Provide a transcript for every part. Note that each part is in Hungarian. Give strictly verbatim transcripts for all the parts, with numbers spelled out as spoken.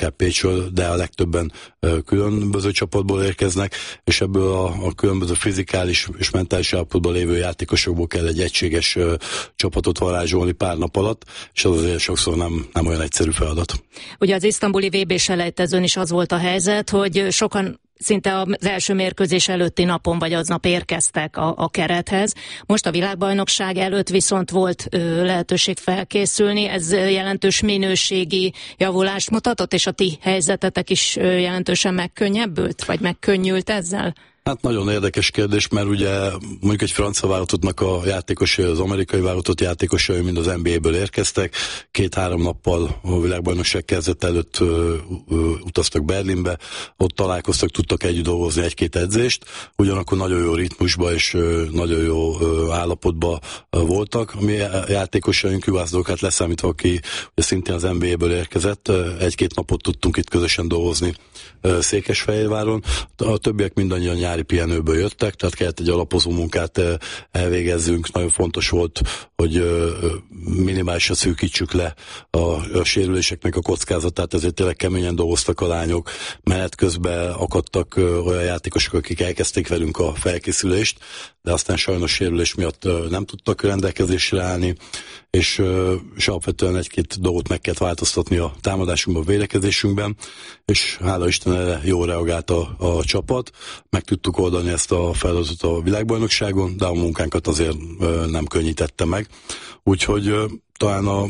akár Pécsről, de a legtöbben különböző csapatból érkeznek, és ebből a, a különböző fizikális és mentális állapotban lévő játékosokból kell egy egységes csapatot varázsolni pár nap alatt, és az azért sokszor nem, nem olyan egyszerű feladat. Ugye az isztambuli vé bé-selejtezőn is az volt a helyzet, hogy sokan szinte az első mérkőzés előtti napon vagy aznap érkeztek a, a kerethez. Most a világbajnokság előtt viszont volt ö, lehetőség felkészülni, ez jelentős minőségi javulást mutatott, és a ti helyzetetek is ö, jelentősen megkönnyebbült, vagy megkönnyült ezzel? Hát nagyon érdekes kérdés, mert ugye mondjuk egy francia válogatottnak a játékosai, az amerikai válogatott játékosai mind az en bé á-ből érkeztek, két-három nappal a világbajnokság kezdet előtt ö, ö, utaztak Berlinbe, ott találkoztak, tudtak együtt dolgozni egy-két edzést, ugyanakkor nagyon jó ritmusba és ö, nagyon jó ö, állapotba ö, voltak. A mi játékosaink, Juhász leszámítva, aki ugye szintén az en bé á-ből érkezett, egy-két napot tudtunk itt közösen dolgozni Székesfehérváron. A többiek mindannyian nyári pihenőből jöttek, tehát kellett egy alapozó munkát elvégezzünk. Nagyon fontos volt, hogy minimálisra szűkítsük le a, a sérüléseknek a kockázatát, ezért tényleg keményen dolgoztak a lányok. Menet közben akadtak olyan játékosok, akik elkezdték velünk a felkészülést, de aztán sajnos sérülés miatt nem tudtak rendelkezésre állni, és, és alapvetően egy-két dolgot meg kellett változtatni a támadásunkban, a védekezésünkben, és hála Istenre jól reagált a, a csapat, meg tudtuk oldani ezt a feladatot a világbajnokságon, de a munkánkat azért nem könnyítette meg. Úgyhogy talán a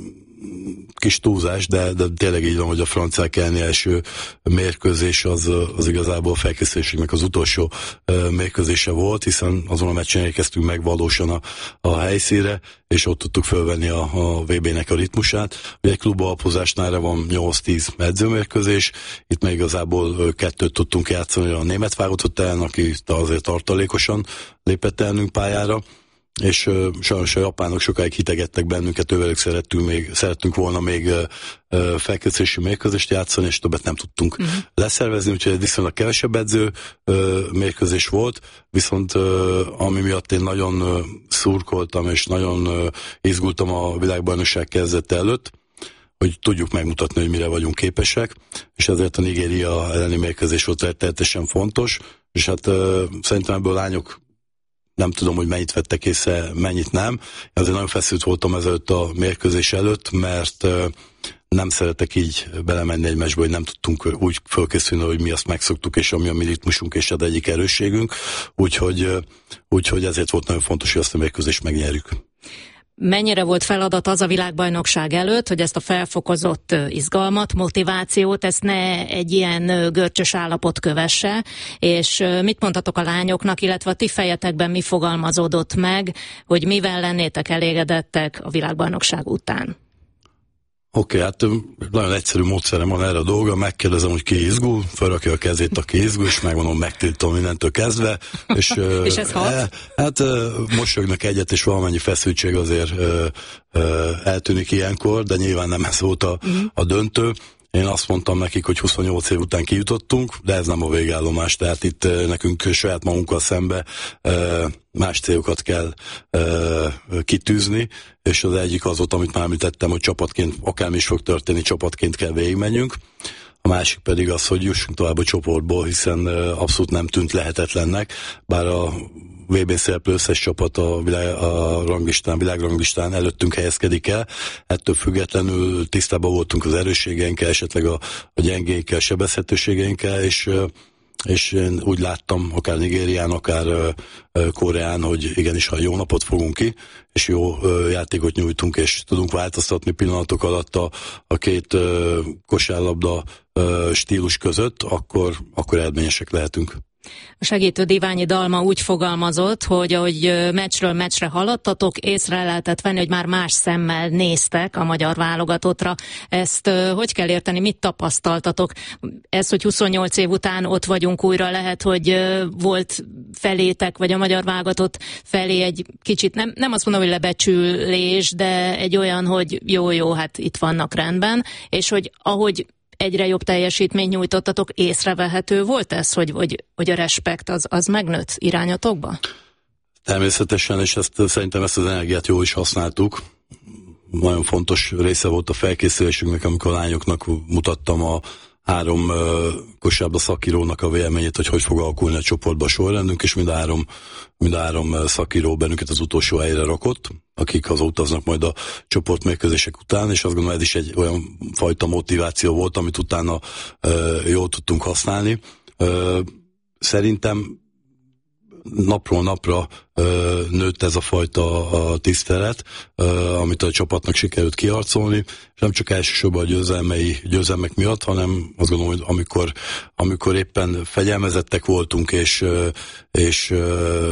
kis túlzás, de, de tényleg így van, hogy a franciák elleni első mérkőzés az, az igazából a felkészülésünknek az utolsó uh, mérkőzése volt, hiszen azon a meccsen érkeztünk meg valósan a, a helyszínre, és ott tudtuk fölvenni a, a vé bé-nek a ritmusát. Ugye egy klubalapozásnál van nyolc-tíz edzőmérkőzés, itt még igazából kettőt tudtunk játszani a német válogatott ellen, aki azért tartalékosan lépett elnünk pályára, és uh, sajnos a japánok sokáig hitegettek bennünket, ővelük szerettünk, még, szerettünk volna még uh, uh, felkészülési mérkőzést játszani, és többet nem tudtunk uh-huh. leszervezni, úgyhogy viszonylag kevesebb edző uh, mérkőzés volt, viszont uh, ami miatt én nagyon uh, szurkoltam, és nagyon uh, izgultam a világbajnokság kezdete előtt, hogy tudjuk megmutatni, hogy mire vagyunk képesek, és ezért a Nigéria elleni mérkőzés volt rettenetesen fontos, és hát uh, szerintem ebből a lányok nem tudom, hogy mennyit vettek észre, mennyit nem. Azért nagyon feszült voltam ezelőtt a mérkőzés előtt, mert nem szeretek így belemenni egy meccsbe, hogy nem tudtunk úgy fölkészülni, hogy mi azt megszoktuk, és ami a mi ritmusunk és az egyik erősségünk. Úgyhogy, úgyhogy ezért volt nagyon fontos, hogy azt a mérkőzést megnyerjük. Mennyire volt feladat az a világbajnokság előtt, hogy ezt a felfokozott izgalmat, motivációt, ezt ne egy ilyen görcsös állapot kövesse, és mit mondhatok a lányoknak, illetve a ti fejetekben mi fogalmazódott meg, hogy mivel lennétek elégedettek a világbajnokság után? Oké, okay, hát nagyon egyszerű módszerem van erre a dolga, megkérdezem, hogy ki izgul, felrakja a kezét, aki izgul, és megmondom, megtiltom mindentől kezdve. És, és ez hat? Hát mosolyognak egyet, és valamennyi feszültség azért eltűnik ilyenkor, de nyilván nem ez volt a, uh-huh. a döntő. Én azt mondtam nekik, hogy huszonnyolc év után kijutottunk, de ez nem a végállomás, tehát itt nekünk saját magunkkal szembe más célokat kell kitűzni, és az egyik az volt, amit már említettem, hogy csapatként, akármi is fog történni, csapatként kell végigmenjünk. A másik pedig az, hogy jussunk tovább a csoportból, hiszen abszolút nem tűnt lehetetlennek, bár a vé bén szereplő összes csapat a, világ, a ranglistán, világranglistán előttünk helyezkedik el. Ettől függetlenül tisztában voltunk az erősségeinkkel, esetleg a, a gyengénkkel, sebezhetőségeinkkel, és, és én úgy láttam, akár Nigérián, akár Koreán, hogy igenis, ha jó napot fogunk ki, és jó játékot nyújtunk, és tudunk változtatni pillanatok alatt a, a két kosárlabda stílus között, akkor, akkor eredményesek lehetünk. A segítő Diványi Dalma úgy fogalmazott, hogy ahogy meccsről meccsre haladtatok, észre lehetett venni, hogy már más szemmel néztek a magyar válogatottra. Ezt hogy kell érteni, mit tapasztaltatok? Ez, hogy huszonnyolc év után ott vagyunk újra, lehet, hogy volt felétek, vagy a magyar válogatott felé egy kicsit, nem, nem azt mondom, hogy lebecsülés, de egy olyan, hogy jó-jó, hát itt vannak rendben, és hogy ahogy egyre jobb teljesítményt nyújtottatok, észrevehető volt ez, hogy, hogy, hogy a respekt az, az megnőtt irányatokba? Természetesen, és ezt, szerintem ezt az energiát jól is használtuk. nagyon fontos része volt a felkészülésünknek, amikor a lányoknak mutattam a három uh, kosárlabda szakírónak a véleményét, hogy hogy fog alakulni a csoportba a sorrendünk, és mind a három, mind a három szakíró bennünket az utolsó helyre rakott, akik hazautaznak majd a csoportmérkőzések után, és azt gondolom, ez is egy olyan fajta motiváció volt, amit utána uh, jól tudtunk használni. Uh, szerintem napról napra ö, nőtt ez a fajta a tisztelet, ö, amit a csapatnak sikerült kiharcolni, és nem csak elsősorban a győzelmei, győzelmek miatt, hanem azt gondolom, hogy amikor, amikor éppen fegyelmezettek voltunk, és, ö, és ö,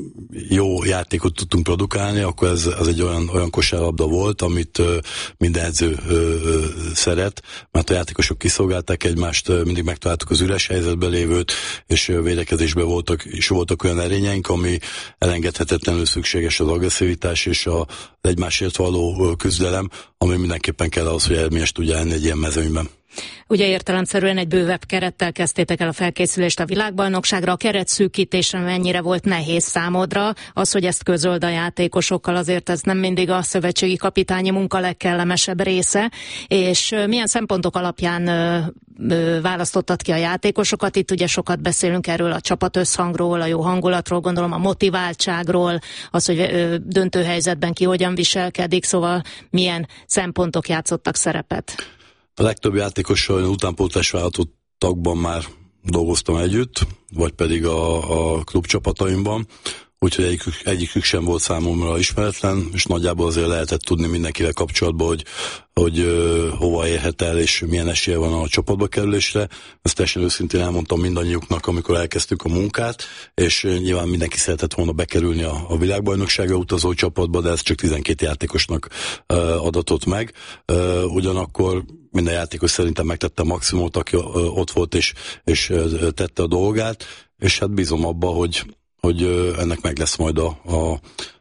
jó játékot tudtunk produkálni, akkor ez, ez egy olyan, olyan kosárlabda volt, amit ö, minden edző ö, ö, szeret, mert a játékosok kiszolgálták egymást, ö, mindig megtaláltuk az üres helyzetben lévőt, és ö, védekezésben voltak, és voltak olyan erényeink, ami elengedhetetlenül szükséges, az agresszivitás és az egymásért való küzdelem, ami mindenképpen kell ahhoz, hogy eredményes tudja lenni egy ilyen mezőnyben. Ugye értelemszerűen egy bővebb kerettel kezdtétek el a felkészülést a világbajnokságra. A keret szűkítésre mennyire volt nehéz számodra? Az, hogy ezt közöld a játékosokkal, azért ez nem mindig a szövetségi kapitányi munka legkellemesebb része. És milyen szempontok alapján ö, ö, választottad ki a játékosokat? Itt ugye sokat beszélünk erről a csapatösszhangról, a jó hangulatról, gondolom a motiváltságról, az, hogy ö, döntő helyzetben ki hogyan viselkedik, szóval milyen szempontok játszottak szerepet? A legtöbb játékossal utánpótlás vállalatott tagban már dolgoztam együtt, vagy pedig a, a klubcsapataimban, úgyhogy egyikük, egyikük sem volt számomra ismeretlen, és nagyjából azért lehetett tudni mindenkivel kapcsolatban, hogy, hogy uh, hova érhet el, és milyen esélye van a csapatba kerülésre. Ezt teljesen őszintén elmondtam mindannyiuknak, amikor elkezdtük a munkát, és uh, nyilván mindenki szeretett volna bekerülni a, a világbajnokságra utazó csapatba, de ez csak tizenkét játékosnak uh, adatott meg. Uh, ugyanakkor minden játékos szerintem megtette a maximumot, aki uh, ott volt, és, és uh, tette a dolgát, és hát bízom abba, hogy hogy ennek meg lesz majd a, a,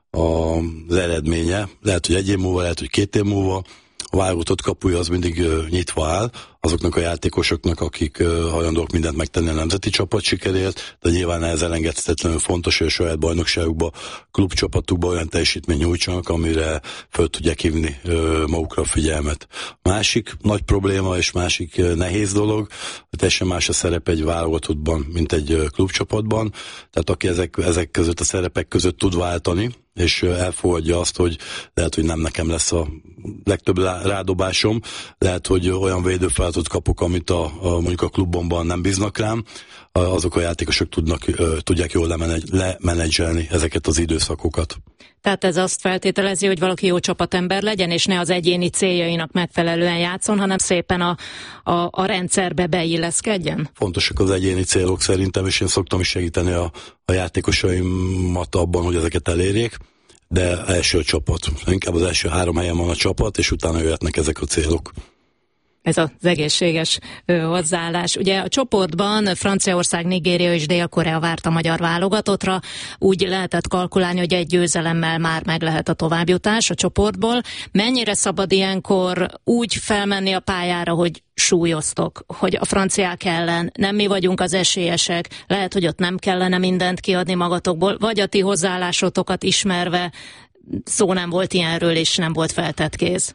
a, az eredménye. Lehet, hogy egy év múlva, lehet, hogy két év múlva. A válogatott kapuja az mindig nyitva áll azoknak a játékosoknak, akik hajlandók mindent megtenni a nemzeti csapat sikerért, de nyilván ez elengedhetetlenül fontos, hogy a saját bajnokságukba, klubcsapatukba olyan teljesítmény nyújtsanak, amire föl tudják hívni magukra a figyelmet. Másik nagy probléma és másik nehéz dolog, hogy teljesen más a szerep egy válogatottban, mint egy klubcsapatban, tehát aki ezek, ezek között a szerepek között tud váltani, és elfogadja azt, hogy lehet, hogy nem nekem lesz a legtöbb rádobásom, lehet, hogy olyan védőfeladatot kapok, amit a, a, mondjuk a klubomban nem bíznak rám, azok a játékosok tudnak, tudják jól lemenedzselni ezeket az időszakokat. Tehát ez azt feltételezi, hogy valaki jó csapatember legyen, és ne az egyéni céljainak megfelelően játszon, hanem szépen a, a, a rendszerbe beilleszkedjen? Fontosak az egyéni célok szerintem, és én szoktam is segíteni a, a játékosaimat abban, hogy ezeket elérjék, de első a csapat. Inkább az első három helyen van a csapat, és utána jöhetnek ezek a célok. Ez az egészséges ö, hozzáállás. Ugye a csoportban Franciaország, Nigéria és Dél-Korea várt a magyar válogatottra. Úgy lehetett kalkulálni, hogy egy győzelemmel már meg lehet a továbbjutás a csoportból. Mennyire szabad ilyenkor úgy felmenni a pályára, hogy súlyoztok, hogy a franciák ellen nem mi vagyunk az esélyesek, lehet, hogy ott nem kellene mindent kiadni magatokból, vagy a ti hozzáállásotokat ismerve szó nem volt ilyenről, és nem volt feltett kéz?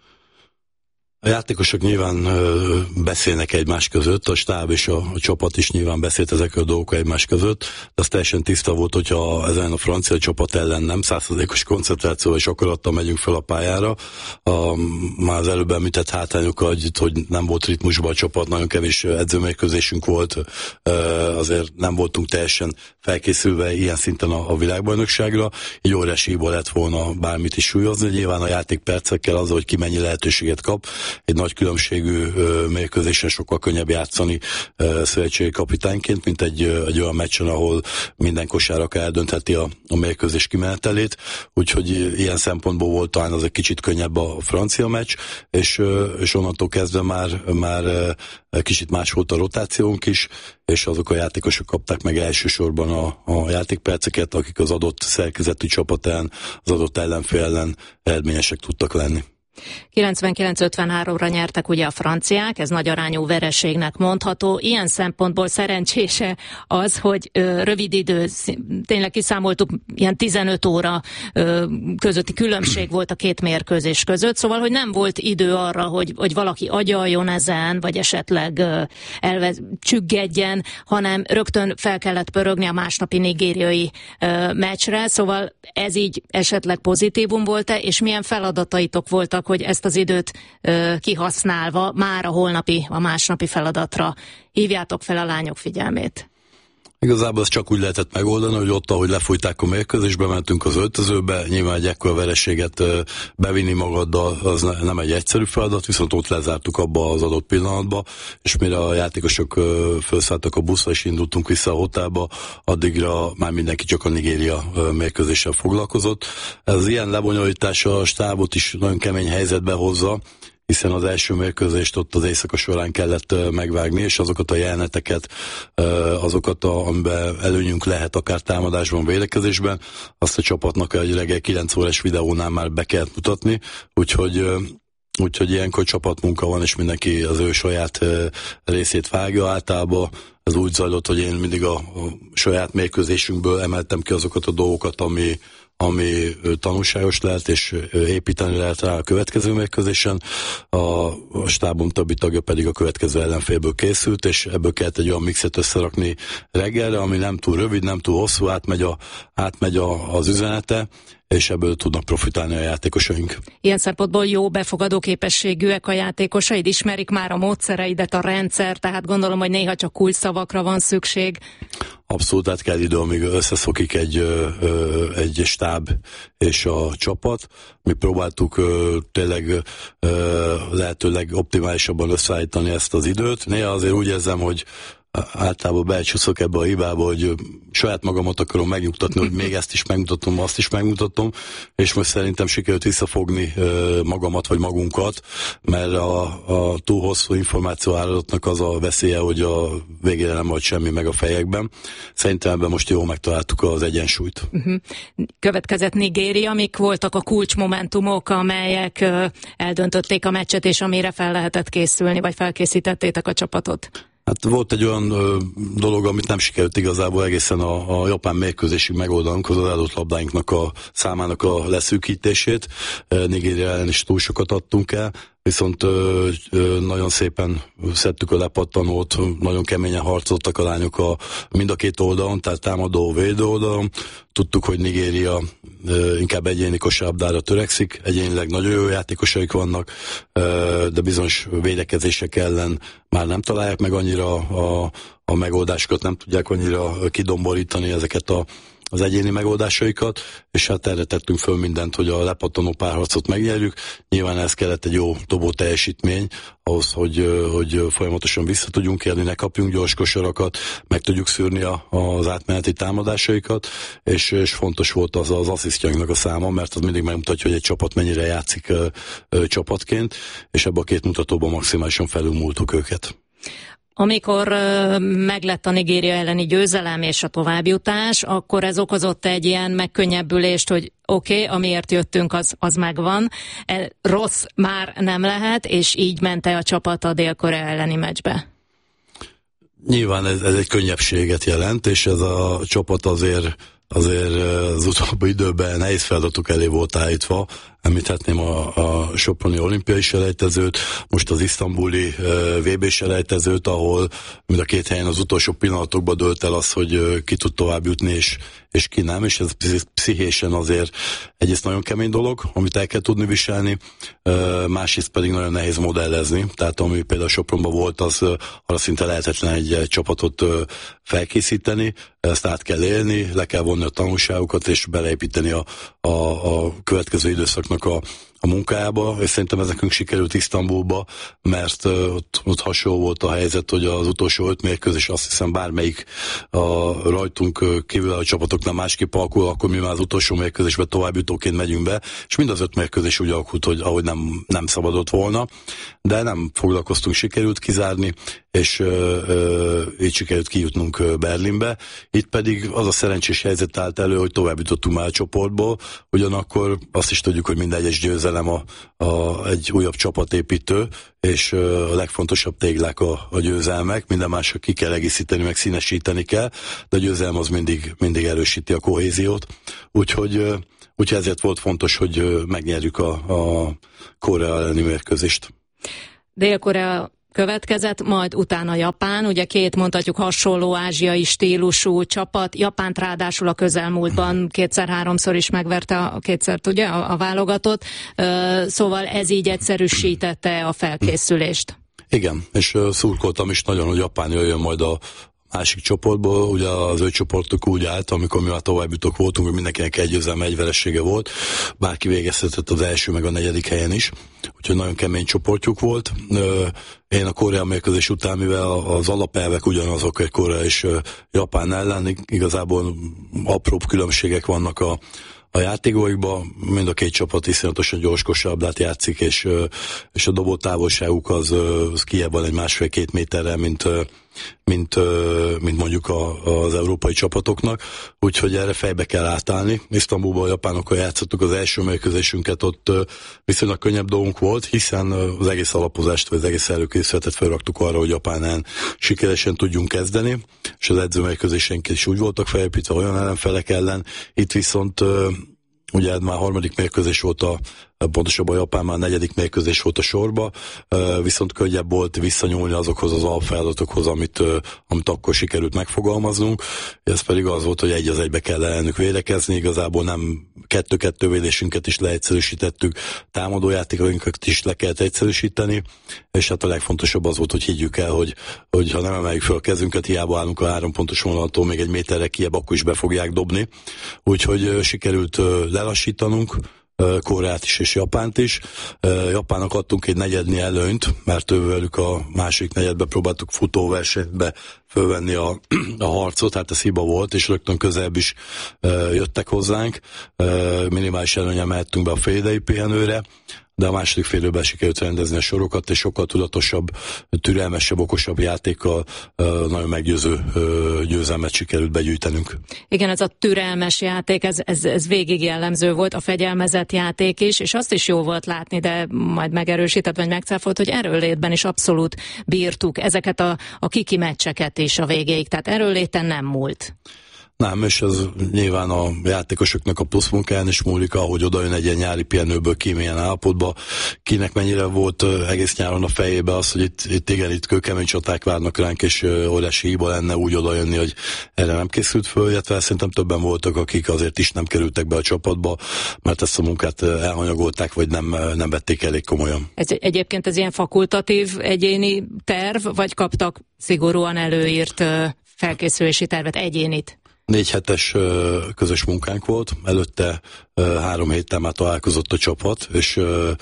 A játékosok nyilván ö, beszélnek egymás között, a stáb és a, a csapat is nyilván beszélt ezekről a dolgok egymás között, de az teljesen tiszta volt, hogyha ezen a francia csapat ellen nem százszerzalékos koncentrációval és akarattal megyünk fel a pályára. A, már az előbb említett hátrányokkal, hogy nem volt ritmusban a csapat, nagyon kevés edzőmérkőzésünk volt, ö, azért nem voltunk teljesen felkészülve ilyen szinten a, a világbajnokságra, így óriási hiba lett volna bármit is súlyozni, nyilván a játékpercekkel az, hogy ki mennyi lehetőséget kap, egy nagy különbségű ö, mérkőzésen sokkal könnyebb játszani ö, szövetségi kapitányként, mint egy, ö, egy olyan meccsen, ahol minden kosárlabda eldöntheti a, a mérkőzés kimenetelét, úgyhogy ilyen szempontból volt talán az egy kicsit könnyebb a francia meccs, és, ö, és onnantól kezdve már, már ö, kicsit más volt a rotációnk is, és azok a játékosok kapták meg elsősorban a, a játékperceket, akik az adott szerkezetű csapatán, az adott ellenfél ellen eredményesek tudtak lenni. kilencvenkilenc ötvenháromra nyertek ugye a franciák, ez nagy arányú vereségnek mondható. Ilyen szempontból szerencsése az, hogy ö, rövid idő, tényleg kiszámoltuk, ilyen tizenöt óra ö, közötti különbség volt a két mérkőzés között, szóval, hogy nem volt idő arra, hogy, hogy valaki agyaljon ezen, vagy esetleg ö, elvez, csüggedjen, hanem rögtön fel kellett pörögni a másnapi nigériai ö, meccsre, szóval ez így esetleg pozitívum volt-e, és milyen feladataitok voltak, hogy ezt az időt ö, kihasználva már a holnapi, a másnapi feladatra hívjátok fel a lányok figyelmét? Igazából ezt csak úgy lehetett megoldani, hogy ott, ahogy lefújták a mérkőzésbe, mentünk az öltözőbe, nyilván egy ekkora vereséget bevinni magaddal, az nem egy egyszerű feladat, viszont ott lezártuk abba az adott pillanatba, és mire a játékosok felszálltak a buszra, és indultunk vissza a hotelba, addigra már mindenki csak a Nigéria mérkőzéssel foglalkozott. Ez ilyen lebonyolítása a stábot is nagyon kemény helyzetbe hozza, hiszen az első mérkőzést ott az éjszaka során kellett megvágni, és azokat a jeleneteket, azokat, a, amiben előnyünk lehet akár támadásban, védekezésben, azt a csapatnak egy reggel kilenc órás videónál már be kellett mutatni, úgyhogy Úgyhogy ilyenkor csapatmunka van, és mindenki az ő saját részét vágja. Általában ez úgy zajlott, hogy én mindig a, a saját mérkőzésünkből emeltem ki azokat a dolgokat, ami ami tanulságos lehet, és építeni lehet rá a következő mérkőzésen. A, a stábom többi tagja pedig a következő ellenfélből készült, és ebből kellett egy olyan mixet összerakni reggelre, ami nem túl rövid, nem túl hosszú, átmegy, a, átmegy a, az üzenete, és ebből tudnak profitálni a játékosaink. Ilyen szempontból jó befogadó képességűek a játékosaid, ismerik már a módszereidet, a rendszer, tehát gondolom, hogy néha csak kulcsszavakra van szükség. Abszolút, át kell idő, amíg összeszokik egy, egy stáb és a csapat. Mi próbáltuk tényleg lehetőleg optimálisabban összeállítani ezt az időt. Néha azért úgy érzem, hogy általában becsúszok ebbe a hibába, hogy saját magamat akarom megnyugtatni, hogy még ezt is megmutatom, azt is megmutatom, és most szerintem sikerült visszafogni magamat vagy magunkat, mert a, a túl hosszú információ áradatnak az a veszélye, hogy a végére nem volt semmi meg a fejekben. Szerintem ebben most jól megtaláltuk az egyensúlyt. Uh-huh. Következett Nigéria, amik voltak a kulcsmomentumok, amelyek eldöntötték a meccset, és amire fel lehetett készülni, vagy felkészítettétek a csapatot? Hát volt egy olyan ö, dolog, amit nem sikerült igazából egészen a, a japán mérkőzésig megoldanunk, az adott labdáinknak a számának a leszűkítését. Nigéria ellen is túl sokat adtunk el, viszont ö, ö, nagyon szépen szedtük a lepattanót, nagyon keményen harcoltak a lányok a, mind a két oldalon, tehát támadó, védő oldalon. Tudtuk, hogy Nigéria ö, inkább egyéni kosárlabdára törekszik, egyénileg nagyon jó játékosaik vannak, ö, de bizonyos védekezések ellen már nem találják meg annyira a, a megoldásokat, nem tudják annyira kidomborítani ezeket a az egyéni megoldásaikat, és hát erre tettünk föl mindent, hogy a lepattanó párharcot megnyerjük. Nyilván ez kellett egy jó dobó teljesítmény, ahhoz, hogy, hogy folyamatosan vissza tudjunk érni, ne kapjunk gyors kosarakat, meg tudjuk szűrni a, az átmeneti támadásaikat, és, és fontos volt az az asszisztjainknak a száma, mert az mindig megmutatja, hogy egy csapat mennyire játszik ö, ö, csapatként, és ebben a két mutatóban maximálisan felülmúltuk őket. Amikor uh, meglett a Nigéria elleni győzelem és a továbbjutás, akkor ez okozott egy ilyen megkönnyebbülést, hogy oké, okay, amiért jöttünk, az, az megvan. E, rossz már nem lehet, és így ment-e a csapat a Dél-Korea elleni meccsbe? Nyilván ez, ez egy könnyebbséget jelent, és ez a csapat azért azért az utóbbi időben nehéz feladatok elé volt állítva. Említhetném a, a soproni olimpiai selejtezőt, most az isztambuli uh, vé bé selejtezőt, ahol mind a két helyen az utolsó pillanatokban dőlt el az, hogy uh, ki tud tovább jutni, és, és ki nem, és ez pszichésen azért egyrészt nagyon kemény dolog, amit el kell tudni viselni, uh, másrészt pedig nagyon nehéz modellezni, tehát ami például Sopronban volt, az uh, arra szinte lehetetlen egy, egy csapatot uh, felkészíteni, ezt át kell élni, le kell vonni a tanulságokat, és beleépíteni a, a, a következő időszaknak a, a munkájába, és szerintem ez nekünk sikerült Isztambulba, mert uh, ott, ott hasonló volt a helyzet, hogy az utolsó öt mérkőzés, azt hiszem bármelyik a rajtunk kívül a csapatoknál másképp alakul, akkor mi már az utolsó mérkőzésbe továbbjutóként megyünk be, és mind az öt mérkőzés úgy alakult, hogy ahogy nem, nem szabadott volna, de nem foglalkoztunk, sikerült kizárni, és uh, uh, így sikerült kijutnunk uh, Berlinbe. Itt pedig az a szerencsés helyzet állt elő, hogy tovább jutottunk már a csoportból, ugyanakkor azt is tudjuk, hogy minden egyes győzelem elem a, a, egy újabb csapatépítő, és a legfontosabb téglák a, a győzelmek, minden másra ki kell egészíteni, meg színesíteni kell, de a győzelem az mindig, mindig erősíti a kohéziót, úgyhogy, úgyhogy ezért volt fontos, hogy megnyerjük a, a Korea elleni mérkőzést. Dél-Korea következett, majd utána Japán, ugye két mondhatjuk hasonló ázsiai stílusú csapat, Japánt ráadásul a közelmúltban kétszer-háromszor is megverte a kétszer, ugye, a, a válogatott, szóval ez így egyszerűsítette a felkészülést. Igen, és szurkoltam is nagyon, hogy Japán jöjjön majd a másik csoportból, ugye az ő csoportok úgy állt, amikor mi már továbbjutók voltunk, hogy mindenkinek egy győzelme, egy veresége volt, bárki végezhetett az első meg a negyedik helyen is, úgyhogy nagyon kemény csoportjuk volt. Én a Korea mérkőzés után, mivel az alapelvek ugyanazok egy Korea és Japán ellen, igazából apróbb különbségek vannak a a játékokban, mind a két csapat iszonyatosan gyors kosárlabdát játszik, és, és a dobó távolságuk az, az kijebb egy másfél-két méterrel, mint, mint, mint mondjuk a, az európai csapatoknak, úgyhogy erre fejbe kell átállni. Isztambulban a japánokkal játszottuk az első mérkőzésünket, ott viszonylag könnyebb dolgunk volt, hiszen az egész alapozást, vagy az egész előkészületet felraktuk arra, hogy Japánnál sikeresen tudjunk kezdeni, és az edzőmérkőzéseink is úgy voltak felépítve olyan ellenfelek ellen, itt viszont ugye már harmadik mérkőzés volt a, pontosabban a Japán már negyedik mérkőzés volt a sorba, viszont könnyebb volt visszanyúlni azokhoz az alapfeladatokhoz, amit, amit akkor sikerült megfogalmaznunk. Ez pedig az volt, hogy egy az egybe kell ellenük védekezni, igazából nem kettő-kettő védésünket is leegyszerűsítettük, támadójátékainkat is le kellett egyszerűsíteni, és hát a legfontosabb az volt, hogy higgyük el, hogy, hogy ha nem emeljük fel a kezünket, hiába állunk a három pontos vonaltól még egy méterre kijebb, akkor is be fogják dobni. Úgyhogy sikerült lelassítanunk Koreát is és Japánt is. Japánnak adtunk egy negyednyi előnyt, mert ővelük a másik negyedbe próbáltuk futóversenybe fölvenni a, a harcot, hát ez hiba volt, és rögtön közelebb is jöttek hozzánk. Minimális előnnyel mehettünk be a félidei pihenőre, de a második fél időben sikerült rendezni a sorokat, és sokkal tudatosabb, türelmesebb, okosabb játékkal nagyon meggyőző győzelmet sikerült begyűjtenünk. Igen, ez a türelmes játék, ez, ez, ez végig jellemző volt, a fegyelmezett játék is, és azt is jó volt látni, de majd megerősített, vagy megcáfolt, hogy erőnlétben is abszolút bírtuk ezeket a, a kiki meccseket is a végéig, tehát erőnléten nem múlt. Nem, és ez nyilván a játékosoknak a pluszmunkáján is múlik, ahogy oda jön egy ilyen nyári pihenőből ki milyen állapotba, kinek mennyire volt egész nyáron a fejébe az, hogy itt, itt igen, itt kőkemény csaták várnak ránk, és óriási hiba lenne úgy oda jönni, hogy erre nem készült föl, illetve szerintem többen voltak, akik azért is nem kerültek be a csapatba, mert ezt a munkát elhanyagolták, vagy nem, nem vették elég komolyan. Ez, egyébként ez ilyen fakultatív egyéni terv, vagy kaptak szigorúan előírt felkészülési tervet, egyénit? Négy hetes közös munkánk volt, előtte három héttel már találkozott a csapat, és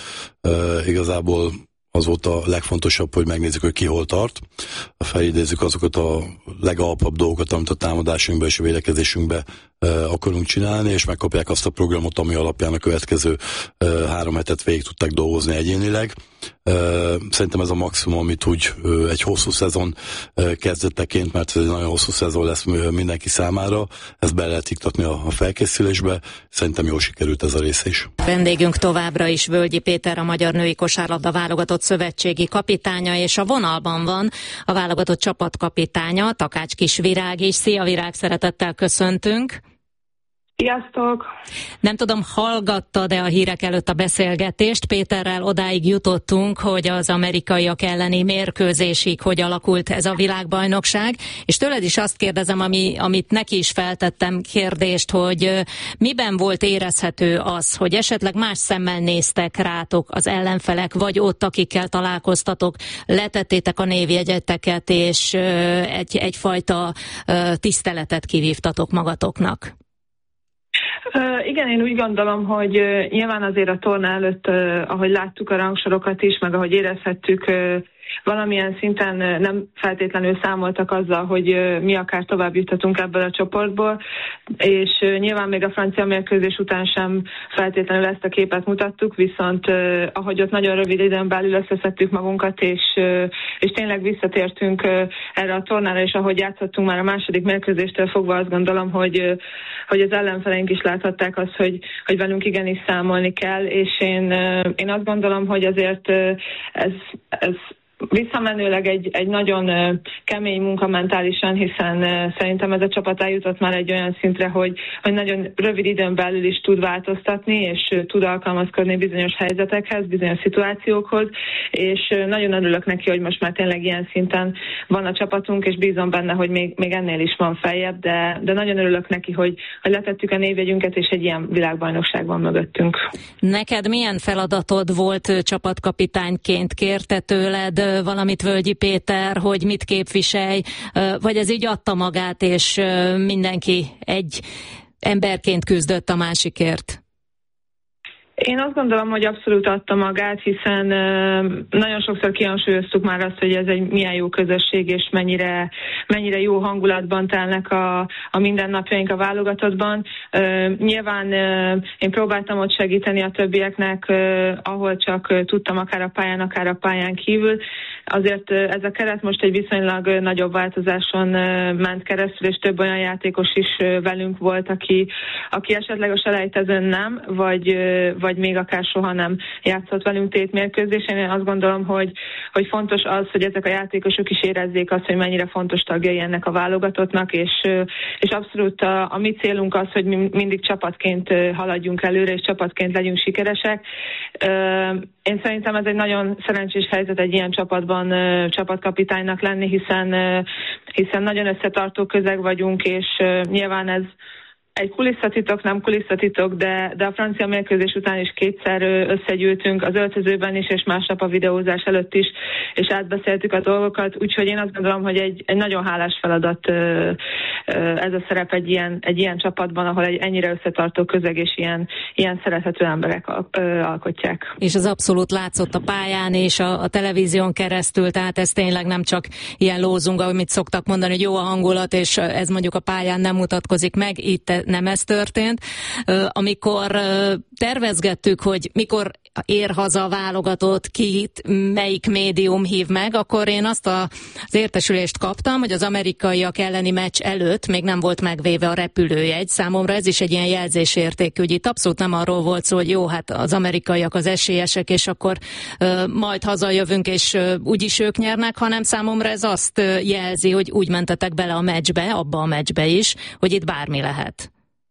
igazából az volt a legfontosabb, hogy megnézzük, hogy ki hol tart. Felidézzük azokat a legalpabb dolgokat, amit a támadásunkban és a védekezésünkben akarunk csinálni, és megkapják azt a programot, ami alapján a következő három hetet végig tudták dolgozni egyénileg. Szerintem ez a maximum, amit úgy egy hosszú szezon kezdeteként, mert ez egy nagyon hosszú szezon lesz mindenki számára, ezt be lehet iktatni a felkészülésbe. Szerintem jól sikerült ez a része is. Vendégünk továbbra is Völgyi Péter, a Magyar Női Kosárlabda válogatott szövetségi kapitánya, és a vonalban van a válogatott csapatkapitánya, Takács Kisvirág is. Szia Virág, szeretettel köszöntünk! Sziasztok! Nem tudom, hallgattad-e a hírek előtt a beszélgetést? Péterrel odáig jutottunk, hogy az amerikaiak elleni mérkőzésig hogy alakult ez a világbajnokság, és tőled is azt kérdezem, ami, amit neki is feltettem kérdést, hogy miben volt érezhető az, hogy esetleg más szemmel néztek rátok az ellenfelek, vagy ott, akikkel találkoztatok, letettétek a névjegyeteket, és egy, egyfajta tiszteletet kivívtatok magatoknak? Uh, igen, én úgy gondolom, hogy uh, nyilván azért a torna előtt, uh, ahogy láttuk a rangsorokat is, meg ahogy érezhettük, uh, valamilyen szinten nem feltétlenül számoltak azzal, hogy mi akár tovább juthatunk ebből a csoportból, és nyilván még a francia mérkőzés után sem feltétlenül ezt a képet mutattuk, viszont ahogy ott nagyon rövid időn belül összeszedtük magunkat, és, és tényleg visszatértünk erre a tornára, és ahogy játszottunk már a második mérkőzéstől fogva, azt gondolom, hogy, hogy az ellenfeleink is láthatták azt, hogy, hogy velünk igenis számolni kell, és én, én azt gondolom, hogy azért ez, ez visszamenőleg egy, egy nagyon kemény munka mentálisan, hiszen szerintem ez a csapat eljutott már egy olyan szintre, hogy, hogy nagyon rövid időn belül is tud változtatni, és tud alkalmazkodni bizonyos helyzetekhez, bizonyos szituációkhoz, és nagyon örülök neki, hogy most már tényleg ilyen szinten van a csapatunk, és bízom benne, hogy még, még ennél is van feljebb, de, de nagyon örülök neki, hogy, hogy letettük a névjegyünket, és egy ilyen világbajnokság van mögöttünk. Neked milyen feladatod volt csapatkapitányként? Kérte tőled valamit Völgyi Péter, hogy mit képviselj, vagy ez így adta magát, és mindenki egy emberként küzdött a másikért? Én azt gondolom, hogy abszolút adta magát, hiszen nagyon sokszor kihangsúlyoztuk már azt, hogy ez egy milyen jó közösség, és mennyire, mennyire jó hangulatban telnek a, a mindennapjaink a válogatottban. Nyilván én próbáltam ott segíteni a többieknek, ahol csak tudtam, akár a pályán, akár a pályán kívül. Azért ez a keret most egy viszonylag nagyobb változáson ment keresztül, és több olyan játékos is velünk volt, aki, aki esetleg a selejtezőn nem, vagy, vagy még akár soha nem játszott velünk tétmérkőzésen. Én azt gondolom, hogy, hogy fontos az, hogy ezek a játékosok is érezzék azt, hogy mennyire fontos tagjai ennek a válogatottnak, és, és abszolút a, a mi célunk az, hogy mi mindig csapatként haladjunk előre, és csapatként legyünk sikeresek. Én szerintem ez egy nagyon szerencsés helyzet egy ilyen csapatban csapatkapitánynak lenni, hiszen, hiszen nagyon összetartó közeg vagyunk, és nyilván ez egy kulisszatitok, nem kulisszatitok, de, de a francia mérkőzés után is kétszer összegyűltünk az öltözőben is, és másnap a videózás előtt is, és átbeszéltük a dolgokat, úgyhogy én azt gondolom, hogy egy, egy nagyon hálás feladat ez a szerep egy ilyen, egy ilyen csapatban, ahol egy ennyire összetartó közeg és ilyen, ilyen szerethető emberek alkotják. És az abszolút látszott a pályán és a, a televízión keresztül, tehát ez tényleg nem csak ilyen lózung, amit szoktak mondani, hogy jó a hangulat, és ez mondjuk a pályán nem mutatkozik meg, itt nem ez történt. Amikor tervezgettük, hogy mikor ér haza a válogatott, kit, melyik médium hív meg, akkor én azt a, az értesülést kaptam, hogy az amerikaiak elleni meccs előtt még nem volt megvéve a repülőjegy. Számomra ez is egy ilyen jelzésértékű, hogy itt abszolút nem arról volt szó, hogy jó, hát az amerikaiak az esélyesek, és akkor uh, majd hazajövünk, és uh, úgyis ők nyernek, hanem számomra ez azt uh, jelzi, hogy úgy mentetek bele a meccsbe, abba a meccsbe is, hogy itt bármi lehet.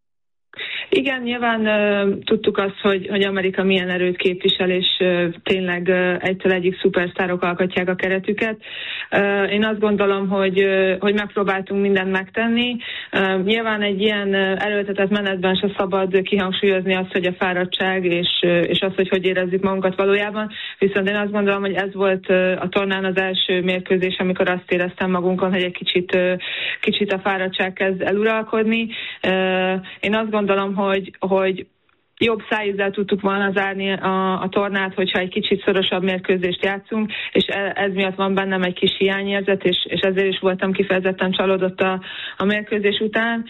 Igen, nyilván uh, tudtuk azt, hogy, hogy Amerika milyen erőt képvisel, és uh, tényleg uh, egytől egyik szupersztárok alkotják a keretüket. Uh, én azt gondolom, hogy, uh, hogy megpróbáltunk mindent megtenni. Uh, nyilván egy ilyen uh, erőltetett menetben se szabad kihangsúlyozni azt, hogy a fáradtság, és, uh, és az, hogy hogy érezzük magunkat valójában. Viszont én azt gondolom, hogy ez volt uh, a tornán az első mérkőzés, amikor azt éreztem magunkon, hogy egy kicsit, uh, kicsit a fáradtság kezd eluralkodni. Uh, én azt gondolom, hogy, hogy jobb szájízzel tudtuk volna zárni a, a tornát, hogyha egy kicsit szorosabb mérkőzést játszunk, és ez miatt van bennem egy kis hiányérzet, és, és ezért is voltam kifejezetten csalódott a, a mérkőzés után.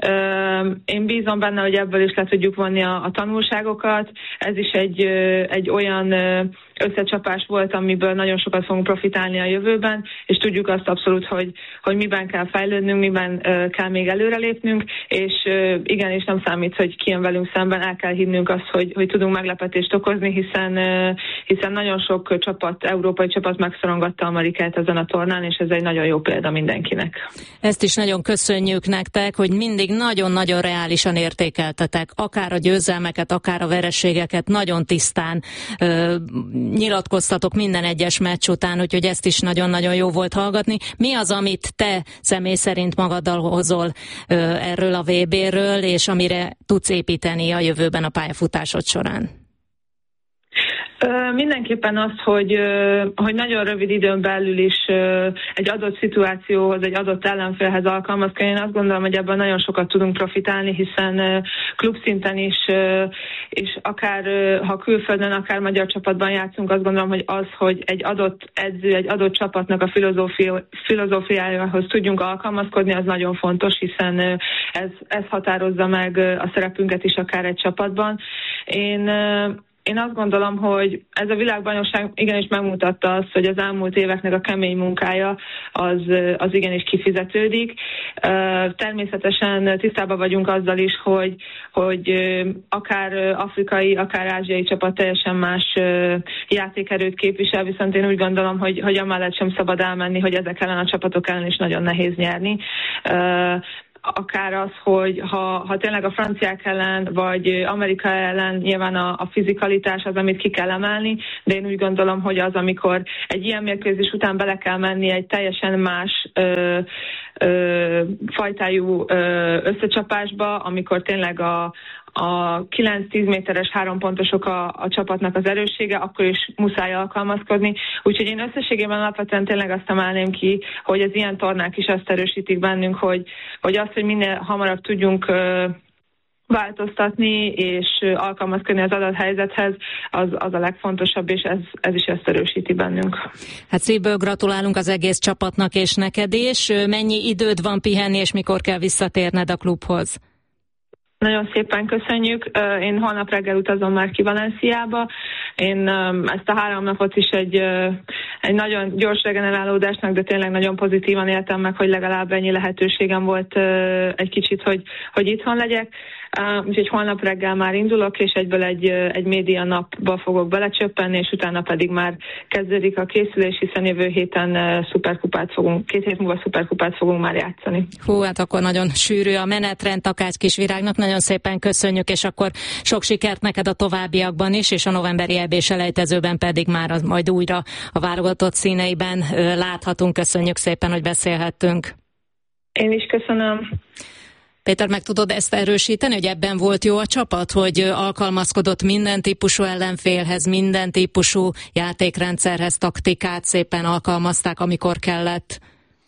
Én bízom benne, hogy ebből is le tudjuk vonni a, a tanulságokat. Ez is egy, egy olyan összecsapás volt, amiből nagyon sokat fogunk profitálni a jövőben, és tudjuk azt abszolút, hogy, hogy miben kell fejlődnünk, miben kell még előrelépnünk, és igenis nem számít, hogy ki jön velünk szemben, el kell hinnünk azt, hogy, hogy tudunk meglepetést okozni, hiszen, hiszen nagyon sok csapat, európai csapat megszorongatta Amerikát ezen a tornán, és ez egy nagyon jó példa mindenkinek. Ezt is nagyon köszönjük nektek, hogy mindig nagyon-nagyon reálisan értékeltetek, akár a győzelmeket, akár a vereségeket, nagyon tisztán ö, nyilatkoztatok minden egyes meccs után, úgyhogy ezt is nagyon-nagyon jó volt hallgatni. Mi az, amit te személy szerint magaddal hozol ö, erről a vé béről, és amire tudsz építeni a jövőben a pályafutásod során? Mindenképpen az, hogy, hogy nagyon rövid időn belül is egy adott szituációhoz, egy adott ellenfélhez alkalmazkodni. Én azt gondolom, hogy ebben nagyon sokat tudunk profitálni, hiszen klubszinten is, és akár ha külföldön, akár magyar csapatban játszunk, azt gondolom, hogy az, hogy egy adott edző, egy adott csapatnak a filozófia, filozófiájához tudjunk alkalmazkodni, az nagyon fontos, hiszen ez, ez határozza meg a szerepünket is akár egy csapatban. Én Én azt gondolom, hogy ez a világbajnokság igenis megmutatta azt, hogy az elmúlt éveknek a kemény munkája az, az igenis kifizetődik. Természetesen tisztában vagyunk azzal is, hogy, hogy akár afrikai, akár ázsiai csapat teljesen más játékerőt képvisel, viszont én úgy gondolom, hogy, hogy amellett sem szabad elmenni, hogy ezek ellen a csapatok ellen is nagyon nehéz nyerni. Akár az, hogy ha, ha tényleg a franciák ellen, vagy Amerika ellen nyilván a, a fizikalitás az, amit ki kell emelni, de én úgy gondolom, hogy az, amikor egy ilyen mérkőzés után bele kell menni egy teljesen más ö, ö, fajtájú ö, összecsapásba, amikor tényleg a a kilenc-tíz méteres hárompontosok a, a csapatnak az erőssége, akkor is muszáj alkalmazkodni. Úgyhogy én összességében alapvetően tényleg azt emelném ki, hogy az ilyen tornák is azt erősítik bennünk, hogy, hogy azt, hogy minél hamarabb tudjunk uh, változtatni és uh, alkalmazkodni az adott helyzethez, az, az a legfontosabb, és ez, ez is ezt erősíti bennünk. Hát szívből gratulálunk az egész csapatnak és neked is. Mennyi időd van pihenni, és mikor kell visszatérned a klubhoz? Nagyon szépen köszönjük. Én holnap reggel utazom már ki Valenciába. Én ezt a három napot is egy, egy nagyon gyors regenerálódásnak, de tényleg nagyon pozitívan éltem meg, hogy legalább ennyi lehetőségem volt egy kicsit, hogy, hogy itthon legyek. Úgyhogy holnap reggel már indulok, és egyből egy, egy média napba fogok belecsöppenni, és utána pedig már kezdődik a készülés, hiszen jövő héten szuperkupát fogunk, két hét múlva szuperkupát fogunk már játszani. Hú, hát akkor nagyon sűrű a menetrend Takács Kisvirágnak, nagyon szépen köszönjük, és akkor sok sikert neked a továbbiakban is, és a novemberi é bé-selejtezőben pedig már az, majd újra a válogatott színeiben láthatunk. Köszönjük szépen, hogy beszélhettünk. Én is köszönöm. Péter, meg tudod ezt erősíteni, hogy ebben volt jó a csapat, hogy alkalmazkodott minden típusú ellenfélhez, minden típusú játékrendszerhez, taktikát szépen alkalmazták, amikor kellett?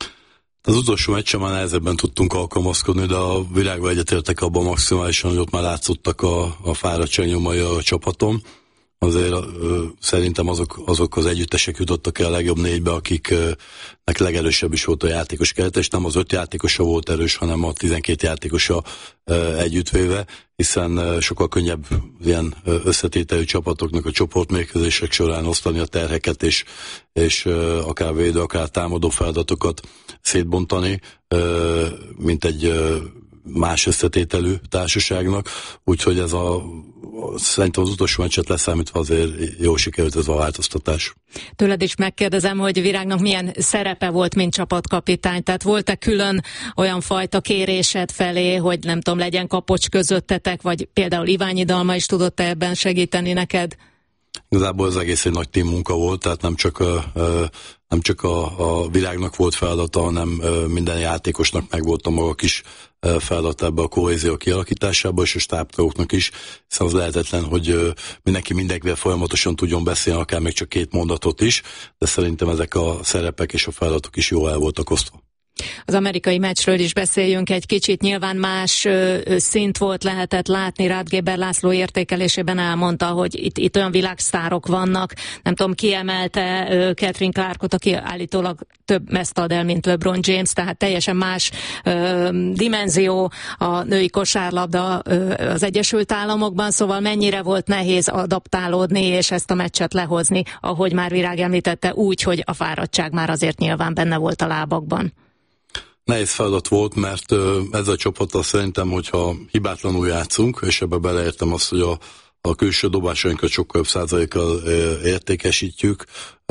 Az utolsó meccsen már nehezebben tudtunk alkalmazkodni, de a világban egyetértek abban maximálisan, hogy ott már látszottak a, a fáradtság nyomai a csapaton. Azért ö, szerintem azok, azok az együttesek jutottak el a legjobb négybe, akiknek legerősebb is volt a játékos keret, és nem az öt játékosa volt erős, hanem a tizenkét játékosa ö, együttvéve, hiszen ö, sokkal könnyebb ilyen összetételű csapatoknak a csoportmérkőzések során osztani a terheket, és, és ö, akár védő, akár támadó feladatokat szétbontani, ö, mint egy ö, más összetételű társaságnak, úgyhogy ez a szerintem az utolsó meccset leszámítva azért jól sikerült ez a változtatás. Tőled is megkérdezem, hogy Virágnak milyen szerepe volt, mint csapatkapitány, tehát volt-e külön olyan fajta kérésed felé, hogy nem tudom, legyen kapocs közöttetek, vagy például Iványi Dalma is tudott ebben segíteni neked? Igazából az egész egy nagy team munka volt, tehát nem csak, nem csak a, a Virágnak volt feladata, hanem minden játékosnak meg volt a maga kis feladat ebbe a kohézió kialakításába, és a stábtagoknak is, hiszen az lehetetlen, hogy mindenki mindenkivel folyamatosan tudjon beszélni, akár még csak két mondatot is, de szerintem ezek a szerepek és a feladatok is jól el voltak osztva. Az amerikai meccsről is beszéljünk egy kicsit, nyilván más ö, szint volt, lehetett látni, Ráth Géber László értékelésében elmondta, hogy itt, itt olyan világsztárok vannak, nem tudom, kiemelte ö, Catherine Clarkot, aki állítólag több mezt ad el, mint LeBron James, tehát teljesen más ö, dimenzió a női kosárlabda ö, az Egyesült Államokban, szóval mennyire volt nehéz adaptálódni és ezt a meccset lehozni, ahogy már Virág említette, úgy, hogy a fáradtság már azért nyilván benne volt a lábakban. Nehéz feladat volt, mert ezzel a csapattal szerintem, hogyha hibátlanul játszunk, és ebbe beleértem azt, hogy a, a külső dobásainkat sokkal jobb százalékkal értékesítjük,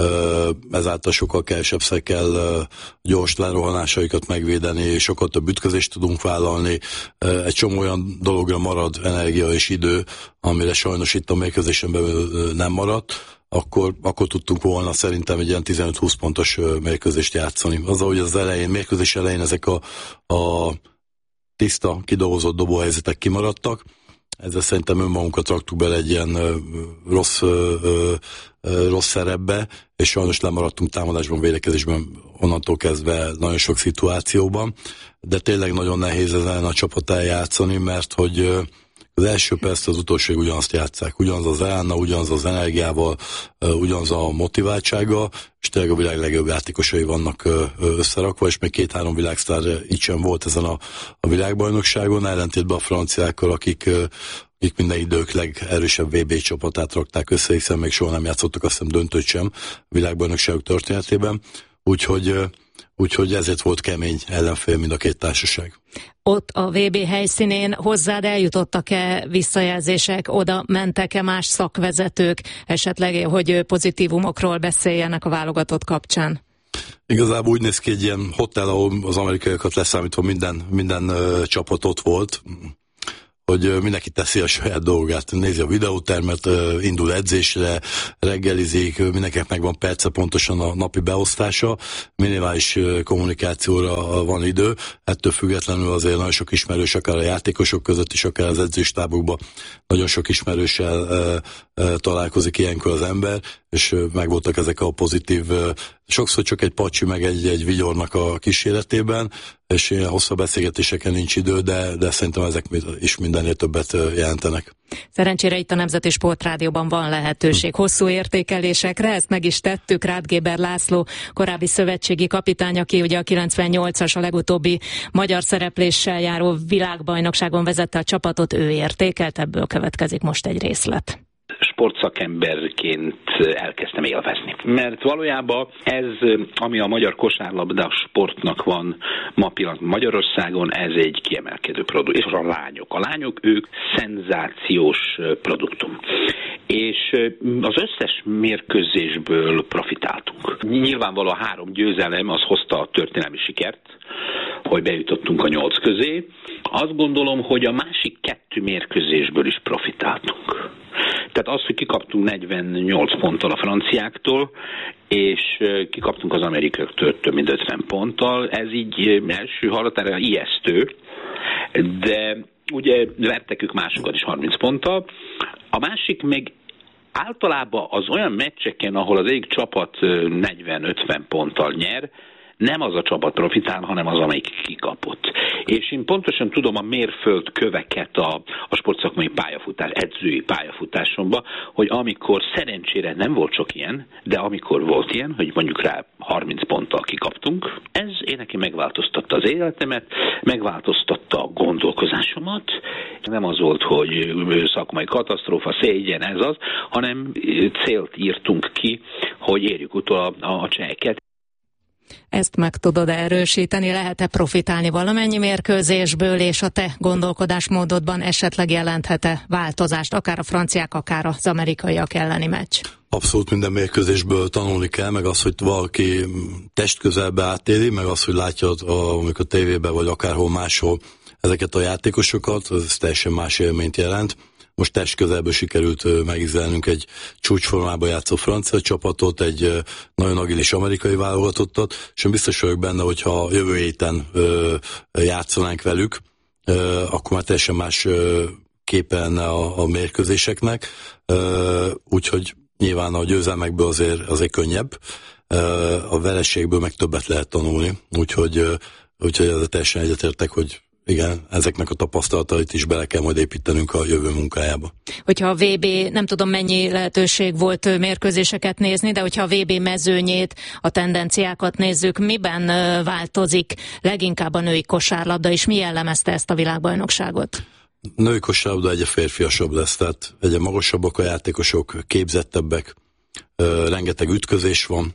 ezáltal sokkal kevesebbszer kell gyors lerohanásaikat megvédeni, és sokkal több ütközést tudunk vállalni. Egy csomó olyan dologra marad energia és idő, amire sajnos itt a mérkőzésen belül nem maradt. Akkor, akkor tudtunk volna szerintem egy ilyen tizenöt-húsz pontos mérkőzést játszani. Az, ahogy az elején, mérkőzés elején ezek a, a tiszta, kidolgozott dobóhelyzetek kimaradtak, ezzel szerintem önmagunkat raktuk bele egy ilyen ö, rossz, ö, ö, rossz szerepbe, és sajnos lemaradtunk támadásban, védekezésben onnantól kezdve nagyon sok szituációban, de tényleg nagyon nehéz ezen a csapat eljátszani, mert hogy az első perc az utolsóig ugyanazt játsszák, ugyanaz az elna, ugyanaz az energiával, ugyanaz a motiváltsággal, és tényleg a világ legjobb játékosai vannak összerakva, és még két-három világsztár így sem volt ezen a, a világbajnokságon, ellentétben a franciákkal, akik, akik minden idők legerősebb vé bé csapatát rakták össze, hiszen még soha nem játszottak, azt hiszem döntőt sem a világbajnokságok történetében, úgyhogy Úgyhogy ezért volt kemény ellenfél mind a két társaság. Ott a vé bé helyszínén hozzád eljutottak-e visszajelzések, oda mentek-e más szakvezetők, esetleg, hogy pozitívumokról beszéljenek a válogatott kapcsán? Igazából úgy néz ki egy ilyen hotel, ahol az amerikaiakat leszámítva minden, minden uh, csapat ott volt, hogy mindenki teszi a saját dolgát, nézi a videótermet, indul edzésre, reggelizik, mindenkinek megvan perce pontosan a napi beosztása, minimális kommunikációra van idő, ettől függetlenül azért nagyon sok ismerős, akár a játékosok között is, akár az edzőstábokban, nagyon sok ismerőssel találkozik ilyenkor az ember, és megvoltak ezek a pozitív, sokszor csak egy pacsi, meg egy, egy vigyornak a kíséretében, és ilyen hosszabb beszélgetéseken nincs idő, de, de szerintem ezek is mindennél többet jelentenek. Szerencsére itt a Nemzeti Sportrádióban van lehetőség hosszú értékelésekre, ezt meg is tettük. Ráth Géber László, korábbi szövetségi kapitány, aki ugye a kilencvennyolcas, a legutóbbi magyar szerepléssel járó világbajnokságon vezette a csapatot, ő értékelt, ebből következik most egy részlet. Sportszakemberként elkezdtem élvezni. Mert valójában ez, ami a magyar kosárlabda sportnak van ma pillanatban Magyarországon, ez egy kiemelkedő produkt. És a lányok. A lányok, ők szenzációs produktum. És az összes mérkőzésből profitáltunk. Nyilvánvalóan a három győzelem az hozta a történelmi sikert, hogy bejutottunk a nyolc közé. Azt gondolom, hogy a másik kettő mérkőzésből is profitáltunk. Tehát az, hogy kikaptunk negyvennyolc ponttal a franciáktól, és kikaptunk az amerikaiaktól több mint ötven ponttal, ez így első hallatára ijesztő, de ugye vertek ők másokat is harminc ponttal. A másik meg általában az olyan meccseken, ahol az egyik csapat negyven-ötven ponttal nyer, nem az a csapat profitál, hanem az, amelyik kikapott. És én pontosan tudom a mérföldköveket a, a sportszakmai pályafutás, edzői pályafutásomban, hogy amikor szerencsére nem volt sok ilyen, de amikor volt ilyen, hogy mondjuk rá harminc ponttal kikaptunk, ez én neki megváltoztatta az életemet, megváltoztatta a gondolkozásomat. Nem az volt, hogy szakmai katasztrófa, szégyen, ez az, hanem célt írtunk ki, hogy érjük utol a, a, a cseheket. Ezt meg tudod erősíteni, lehet-e profitálni valamennyi mérkőzésből, és a te gondolkodásmódodban esetleg jelenthet-e változást, akár a franciák, akár az amerikaiak elleni meccs? Abszolút minden mérkőzésből tanulni kell, meg az, hogy valaki testközelbe átéli, meg az, hogy látja a, a tévében, vagy akárhol máshol ezeket a játékosokat, ez teljesen más élményt jelent. Most testközelből sikerült megízelnünk egy csúcsformában játszó francia csapatot, egy nagyon agilis amerikai válogatottat, és én biztos vagyok benne, hogyha jövő héten játszanánk velük, akkor már teljesen más képe lenne a, a mérkőzéseknek, úgyhogy nyilván a győzelmekből azért, azért könnyebb, a vereségből meg többet lehet tanulni, úgyhogy, úgyhogy ezzel teljesen egyetértek, hogy igen, ezeknek a tapasztalatait is bele kell majd építenünk a jövő munkájába. Hogyha a vé bé, nem tudom mennyi lehetőség volt mérkőzéseket nézni, de hogyha a vé bé mezőnyét, a tendenciákat nézzük, miben változik leginkább a női kosárlabda, és mi jellemezte ezt a világbajnokságot? Női kosárlabda egyre férfiasabb lesz, tehát egyre magasabbak a játékosok, képzettebbek, rengeteg ütközés van,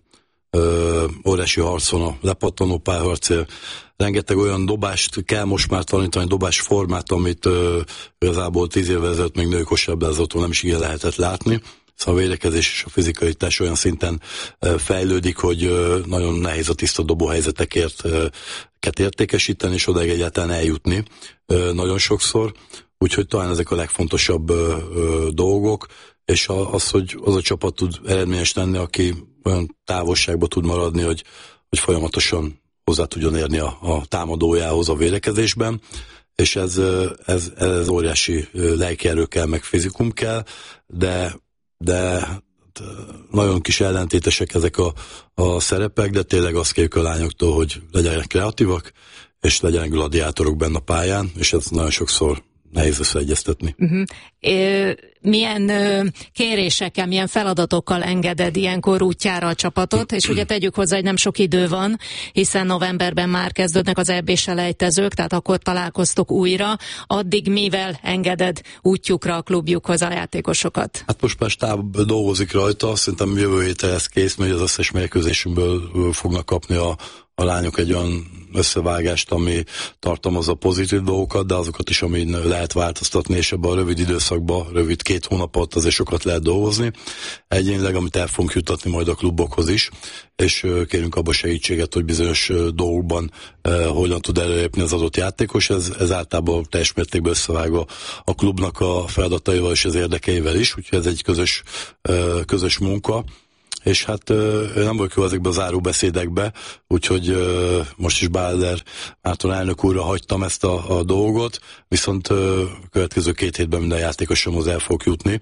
óriási harc van a lepattanó párharcél, rengeteg olyan dobást kell most már tanítani, dobás formát, amit uh, igazából tíz évvel ezelőtt még női kosárlabdázótól nem is igen lehetett látni. Szóval a védekezés és a fizikalitás olyan szinten uh, fejlődik, hogy uh, nagyon nehéz a tiszta dobóhelyzetekért uh, ket értékesíteni, és odaig egyáltalán eljutni uh, nagyon sokszor. Úgyhogy talán ezek a legfontosabb uh, uh, dolgok, és a, az, hogy az a csapat tud eredményes lenni, aki olyan távolságba tud maradni, hogy, hogy folyamatosan hozzá tudjon érni a, a támadójához a védekezésben, és ez, ez, ez óriási lelkierő kell, meg fizikum kell, de, de nagyon kis ellentétesek ezek a, a szerepek, de tényleg azt kérjük a lányoktól, hogy legyenek kreatívak, és legyenek gladiátorok benne a pályán, és ez nagyon sokszor nehéz összeegyeztetni. Uh-huh. Milyen kérésekkel, milyen feladatokkal engeded ilyenkor útjára a csapatot, és ugye tegyük hozzá, hogy nem sok idő van, hiszen novemberben már kezdődnek az é bé-selejtezők, tehát akkor találkoztok újra, addig mivel engeded útjukra a klubjukhoz a játékosokat? Hát most már stáb dolgozik rajta, szerintem jövő héten lesz kész, mert az összes mérkőzésünkből fognak kapni a a lányok egy olyan összevágást, ami tartalmazza pozitív dolgokat, de azokat is, amin lehet változtatni, és ebben a rövid időszakban, rövid két hónapot azért sokat lehet dolgozni. Egyénileg, amit el fogunk jutatni majd a klubokhoz is, és kérünk abba segítséget, hogy bizonyos dolgokban eh, hogyan tud előrépni az adott játékos. Ez, ez általában teljes mértékben összevág a, a klubnak a feladataival és az érdekeivel is, úgyhogy ez egy közös, eh, közös munka. És hát ő nem vagyok jó ezekbe a záróbeszédekbe, úgyhogy most is Bálder Márton elnök úrra hagytam ezt a, a dolgot, viszont következő két hétben minden játékosomhoz el fog jutni,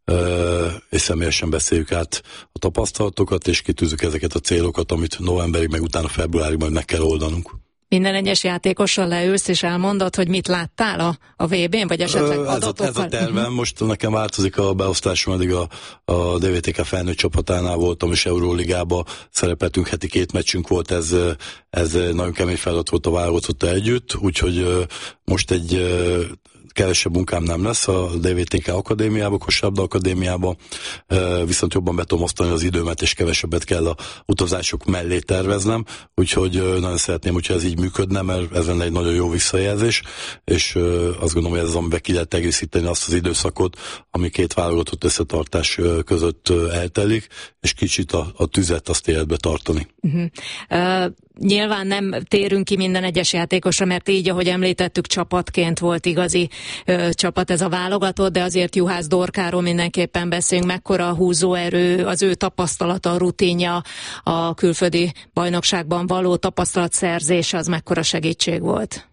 és személyesen beszéljük át a tapasztalatokat, és kitűzzük ezeket a célokat, amit novemberig, meg utána februárig majd meg kell oldanunk. Minden egyes játékossal leülsz és elmondod, hogy mit láttál a, a vé bén, vagy esetleg adatokkal? Ez a, ez a tervem, most nekem változik a beosztásom, eddig a, a dé vé té ká felnőtt csapatánál voltam, és Euróligába szerepeltünk, heti két meccsünk volt, ez, ez nagyon kemény feladat volt a válogatotta együtt, úgyhogy most egy kevesebb munkám nem lesz a dé vé té ká akadémiába, kosárlabda akadémiába, viszont jobban be tudom osztani az időmet, és kevesebbet kell a utazások mellé terveznem, úgyhogy nagyon szeretném, hogyha ez így működne, mert ez lenne egy nagyon jó visszajelzés, és azt gondolom, hogy ez az, amiben ki lehet egészíteni azt az időszakot, ami két válogatott összetartás között eltelik, és kicsit a, a tüzet azt életbe tartani. Uh-huh. Uh, nyilván nem térünk ki minden egyes játékosra, mert így, ahogy említettük, csapatként volt igazi uh, csapat ez a válogatott, de azért Juhász Dorkáról mindenképpen beszélünk, mekkora a húzóerő, az ő tapasztalata, a rutinja, a külföldi bajnokságban való tapasztalatszerzés, az mekkora segítség volt?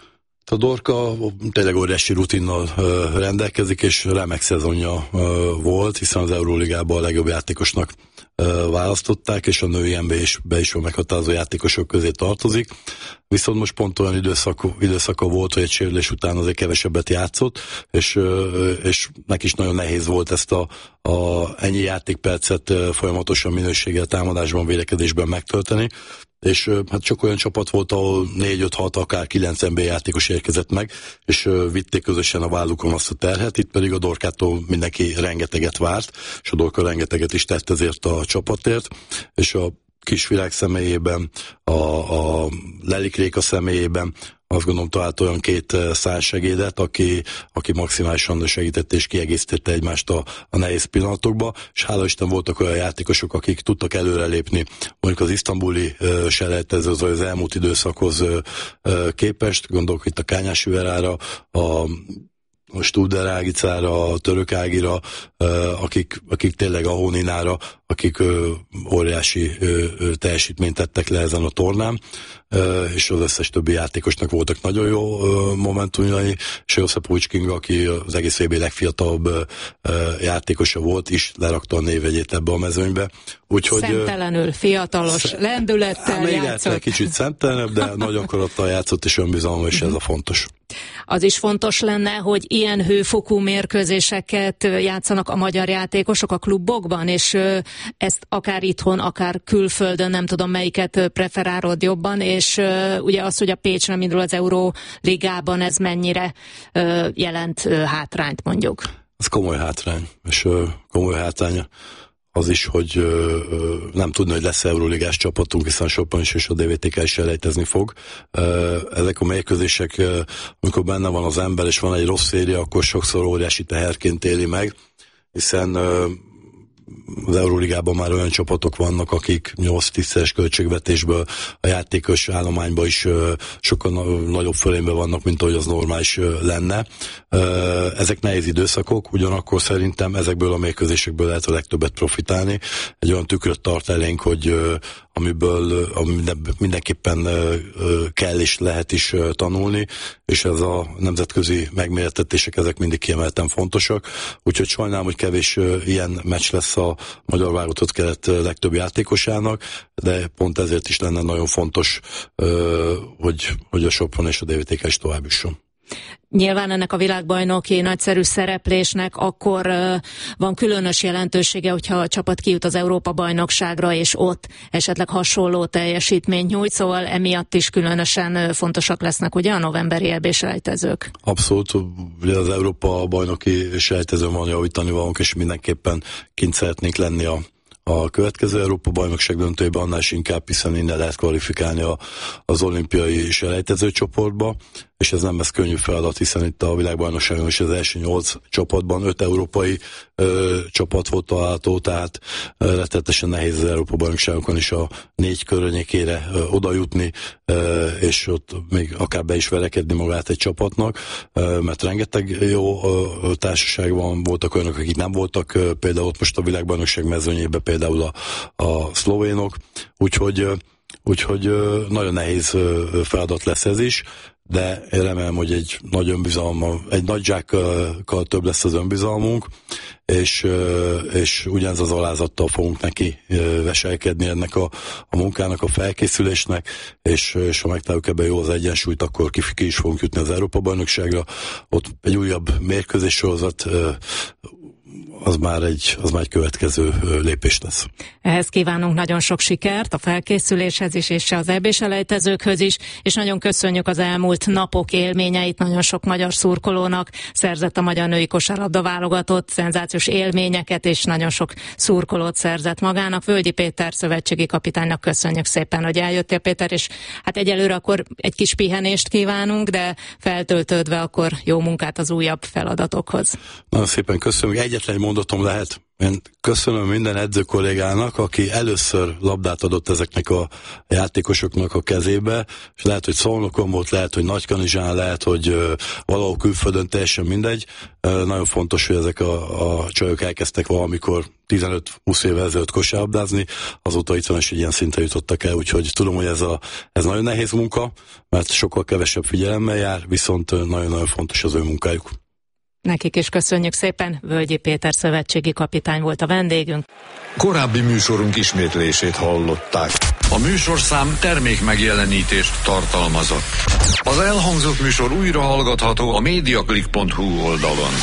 A Dorka tényleg óriási rutinnal uh, rendelkezik, és remek szezonja uh, volt, hiszen az Euróligában a legjobb játékosnak uh, választották, és a női en bé is-be is meghatározó játékosok közé tartozik. Viszont most pont olyan időszak, időszaka volt, hogy egy sérülés után azért kevesebbet játszott, és, uh, és neki is nagyon nehéz volt ezt a, a ennyi játékpercet uh, folyamatosan minőséggel, támadásban, védekezésben megtölteni. És hát csak olyan csapat volt, ahol négy, öt, hat, akár kilenc en bé játékos érkezett meg, és vitték közösen a vállukon azt a terhet, itt pedig a Dorkától mindenki rengeteget várt, és a Dorka rengeteget is tett ezért a csapatért, és a Kisvirág személyében, a, a Lelik Réka személyében azt gondolom talált olyan két szárnsegédet, aki, aki maximálisan segítette és kiegészítette egymást a, a nehéz pillanatokba, és hála Isten voltak olyan játékosok, akik tudtak előrelépni, mondjuk az isztambuli uh, selejtező, az, az elmúlt időszakhoz uh, uh, képest, gondolok itt a Kányási Verára, a a Studer Ágicára, a Török Ágira, akik, akik tényleg a Hóninára, akik óriási teljesítményt tettek le ezen a tornán, és az összes többi játékosnak voltak nagyon jó momentumjai, és Josep Puicskinga, aki az egész vé bé legfiatalabb játékosa volt, is lerakta a névjegyét ebbe a mezőnybe. Úgyhogy, szemtelenül, fiatalos, sz... lendülettel hát, játszott. Egy kicsit szemtelenebb, de nagy akarattal játszott, és önbizalom, és ez a fontos. Az is fontos lenne, hogy ilyen hőfokú mérkőzéseket játszanak a magyar játékosok a klubokban, és ezt akár itthon, akár külföldön, nem tudom melyiket preferálod jobban, és ugye az, hogy a Pécs nem indul az Euróligában, ez mennyire jelent hátrányt mondjuk? Ez komoly hátrány, és komoly hátrány az is, hogy ö, ö, nem tudni, hogy lesz Euróligás csapatunk, hiszen Sopron is és a dé vé té ká is elejtezni fog. Ö, ezek a mérkőzések, ö, amikor benne van az ember, és van egy rossz széria, akkor sokszor óriási teherként éli meg, hiszen ö, az Euróligában már olyan csapatok vannak, akik nyolc-tízszeres költségvetésből a játékos állományban is ö, sokkal nagyobb fölényben vannak, mint ahogy az normális ö, lenne. Ezek nehéz időszakok, ugyanakkor szerintem ezekből a mérkőzésekből lehet a legtöbbet profitálni. Egy olyan tükröt tart elénk, hogy amiből ami mindenképpen kell és lehet is tanulni, és ez a nemzetközi megmérettetések, ezek mindig kiemelten fontosak. Úgyhogy sajnálom, hogy kevés ilyen meccs lesz a magyar válogatott keret legtöbb játékosának, de pont ezért is lenne nagyon fontos, hogy, hogy a Sopron és a dé vé té ká is tovább jusson. Nyilván ennek a világbajnoki nagyszerű szereplésnek akkor uh, van különös jelentősége, hogyha a csapat kijut az Európa-bajnokságra, és ott esetleg hasonló teljesítményt nyújt, szóval emiatt is különösen uh, fontosak lesznek ugye a novemberi é bé-selejtezők. Abszolút, ugye az Európa-bajnoki selejtezőn van javítani valónk, és mindenképpen kint szeretnénk lenni a a következő Európa-bajnokság döntőjében, annál is inkább, hiszen innen lehet kvalifikálni a, az olimpiai selejtező csoportba, és ez nem lesz könnyű feladat, hiszen itt a világbajnokságon is az első nyolc csapatban öt európai ö, csapat volt található, tehát ö, rettenetesen nehéz az Európa-bajnokságokon is a négy környékére ö, oda jutni, ö, és ott még akár be is verekedni magát egy csapatnak, ö, mert rengeteg jó ö, társaság van, voltak olyanok, akik nem voltak, ö, például ott most a világbajnokság mezőnyében például a, a szlovénok, úgyhogy, úgyhogy nagyon nehéz feladat lesz ez is, de én remélem, hogy egy nagy önbizalma, egy nagy zsákkal több lesz az önbizalmunk, és, és ugyanez az alázattal fogunk neki veselkedni ennek a, a munkának, a felkészülésnek, és, és ha megtaláljuk ebben jó az egyensúlyt, akkor ki, ki is fogunk jutni az Európa-bajnokságra. Ott egy újabb mérkőzés sorozat, az már egy, az már egy következő lépés lesz. Ehhez kívánunk nagyon sok sikert a felkészüléshez is, és az é bé-selejtezőkhöz is, és nagyon köszönjük az elmúlt napok élményeit, nagyon sok magyar szurkolónak szerzett a magyar női kosárlabda válogatott, szenzációs élményeket, és nagyon sok szurkolót szerzett magának. Völgyi Péter szövetségi kapitánynak köszönjük szépen, hogy eljöttél, Péter, és hát egyelőre akkor egy kis pihenést kívánunk, de feltöltődve akkor jó munkát az újabb feladatokhoz. Nagyon szépen köszönjük. Egyetlen mondatom lehet. Én köszönöm minden edző kollégának, aki először labdát adott ezeknek a játékosoknak a kezébe, és lehet, hogy Szolnokon volt, lehet, hogy Nagykanizsán, lehet, hogy uh, valahol külföldön, teljesen mindegy. Uh, nagyon fontos, hogy ezek a, a csajok elkezdtek valamikor tizenöt-húsz évvel ezelőtt kosárlabdázni, azóta itt van, és egy ilyen szintre jutottak el, úgyhogy tudom, hogy ez, a, ez nagyon nehéz munka, mert sokkal kevesebb figyelemmel jár, viszont nagyon-nagyon fontos az ő munkájuk. Nekik is köszönjük szépen, Völgyi Péter szövetségi kapitány volt a vendégünk. Korábbi műsorunk ismétlését hallották. A műsorszám termék megjelenítést tartalmazott. Az elhangzott műsor újra hallgatható a mediaclick pont hu oldalon.